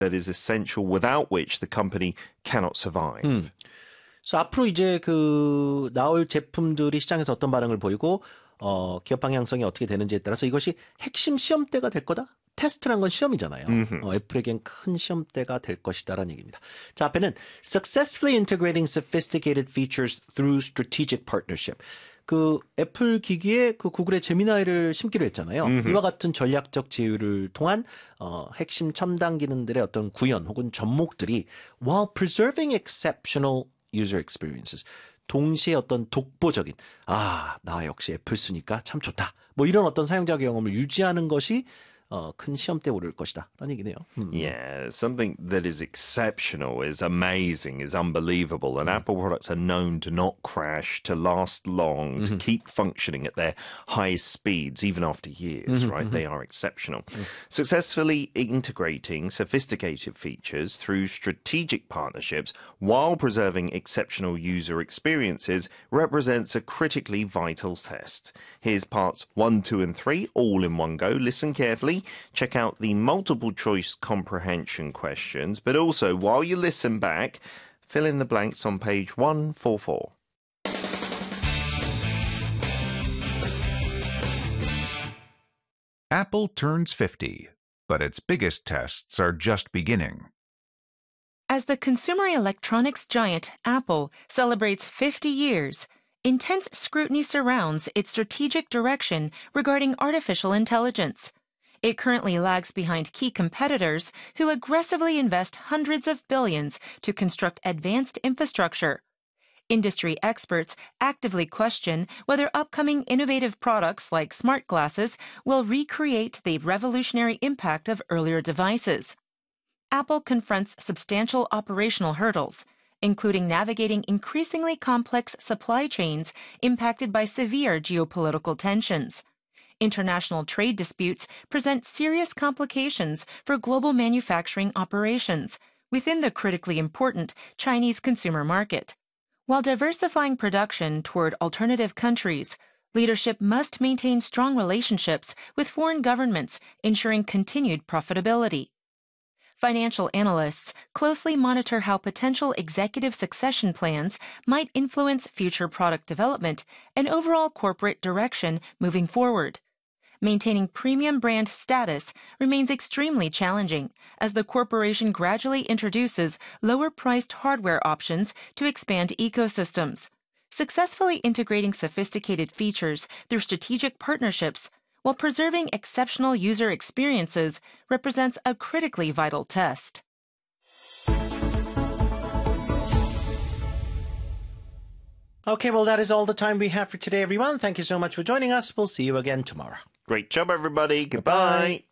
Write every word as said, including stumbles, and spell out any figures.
that is essential without which the company cannot survive. 음. 그래서 앞으로 이제 그 나올 제품들이 시장에서 어떤 반응을 보이고 어, 기업 방향성이 어떻게 되는지에 따라서 이것이 핵심 시험대가 될 거다. 테스트란 건 시험이잖아요. 어, 애플에겐 큰 시험대가 될 것이다라는 얘기입니다. 자, 앞에는 successfully integrating sophisticated features through strategic partnership. 그 애플 기기에 그 구글의 제미나이를 심기로 했잖아요. 음흠. 이와 같은 전략적 제휴를 통한 어, 핵심 첨단 기능들의 어떤 구현 혹은 접목들이 while preserving exceptional user experiences. 동시에 어떤 독보적인 아, 나 역시 애플 쓰니까 참 좋다. 뭐 이런 어떤 사용자 경험을 유지하는 것이 어, 큰 시험대에 오를 것이다. 라는 얘기네요. 음. Yeah, something that is exceptional, is amazing, is unbelievable. And mm. Apple products are known to not crash, to last long, mm-hmm. to keep functioning at their highest speeds, even after years, mm-hmm, right? Mm-hmm. They are exceptional. Mm. Successfully integrating sophisticated features through strategic partnerships while preserving exceptional user experiences represents a critically vital test. Here's parts one, two, and three, all in one go. Listen carefully. Check out the multiple choice comprehension questions, but also while you listen back, fill in the blanks on page one forty-four. Apple turns fifty, but its biggest tests are just beginning. As the consumer electronics giant Apple celebrates fifty years, intense scrutiny surrounds its strategic direction regarding artificial intelligence. It currently lags behind key competitors who aggressively invest hundreds of billions to construct advanced infrastructure. Industry experts actively question whether upcoming innovative products like smart glasses will recreate the revolutionary impact of earlier devices. Apple confronts substantial operational hurdles, including navigating increasingly complex supply chains impacted by severe geopolitical tensions. International trade disputes present serious complications for global manufacturing operations within the critically important Chinese consumer market. While diversifying production toward alternative countries, leadership must maintain strong relationships with foreign governments, ensuring continued profitability. Financial analysts closely monitor how potential executive succession plans might influence future product development and overall corporate direction moving forward. Maintaining premium brand status remains extremely challenging as the corporation gradually introduces lower-priced hardware options to expand ecosystems. Successfully integrating sophisticated features through strategic partnerships while preserving exceptional user experiences represents a critically vital test. Okay, well, that is all the time we have for today, everyone. Thank you so much for joining us. We'll see you again tomorrow. Great job, everybody. Goodbye. Goodbye.